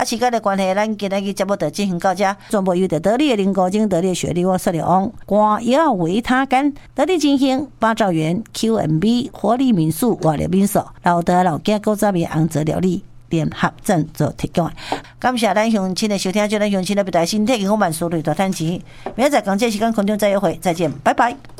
时间的关系，咱今日节目就进行到这。全部由得力的林国精、得力的雪莉，我说了王光耀维他干、得力金星、八兆元 QMB 活力民宿、活力民宿、老德老家古早味红泽料理联合赞助提供。感谢咱乡亲的收听，祝咱乡亲的别大身体健康万事如意大赚钱。明仔载港这时间空中再约会，再见，拜拜。